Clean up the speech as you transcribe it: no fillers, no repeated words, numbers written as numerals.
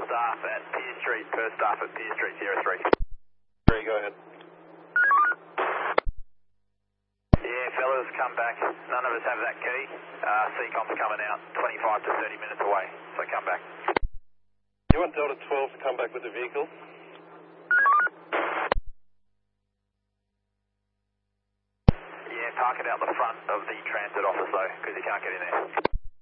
staff at Pier Street, per staff at Pier Street, 03. 3, go ahead. Yeah, fellas, come back. None of us have that key. CCOM's coming out 25 to 30 minutes away, so come back. You want Delta 12 to come back with the vehicle? Yeah, park it out the front of the transit office though, because you can't get in there.